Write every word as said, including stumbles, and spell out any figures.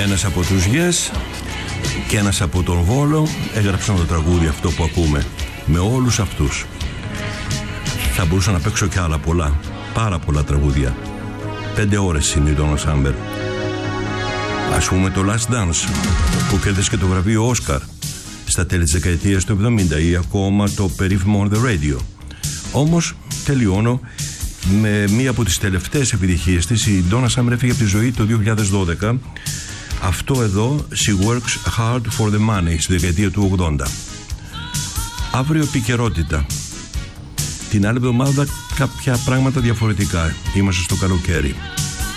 Ένας από τους Yes και ένας από τον Βόλο έγραψαν το τραγούδι αυτό που ακούμε. Με όλους αυτούς θα μπορούσα να παίξω κι άλλα πολλά, πάρα πολλά τραγούδια. Πέντε ώρες είναι η Donna Summer. Ας πούμε το Last Dance που κέρδισε και το βραβείο Όσκαρ στα τέλη της δεκαετίας του εβδομήντα, ή ακόμα το περίφημο On The Radio. Όμως τελειώνω με μία από τις τελευταίες επιτυχίες της. Η Donna Summer έφυγε από τη ζωή το δύο χιλιάδες δώδεκα. Αυτό εδώ, She Works Hard For The Money, στη δεκαετία του ογδόντα. Αύριο επικαιρότητα. Την άλλη εβδομάδα κάποια πράγματα διαφορετικά. Είμαστε στο καλοκαίρι.